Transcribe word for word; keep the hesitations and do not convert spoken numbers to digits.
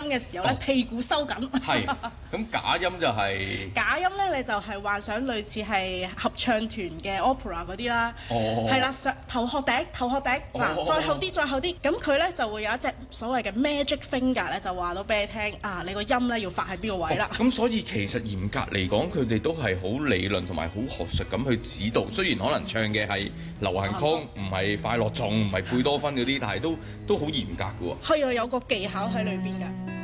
嘅時候咧， 哦屁股收緊。 係，咁假音就係、 假音咧，你就係幻想類似係合唱團嘅 opera 嗰啲啦。 哦， 係啦，上頭殼頂，頭殼頂嗱， 哦再後啲，再後啲，咁佢咧就會有一隻所謂嘅 magic finger 咧，就話到俾你聽啊，你個音咧要發喺邊個位啦。 咁、哦、所以其實嚴格嚟講，佢哋都係好理論同埋好學術咁去指導。雖然可能唱嘅係流行曲，唔係快樂頌，唔係貝多芬嗰啲，但係都都好嚴格㗎喎。 係啊，有個技巧喺裏邊㗎。